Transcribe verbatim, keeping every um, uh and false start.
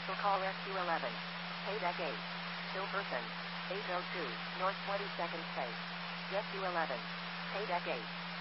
Special call S Q eleven. Paydeck eight. Still person. eight oh two, North twenty-second Place. S Q eleven. Paydeck eight.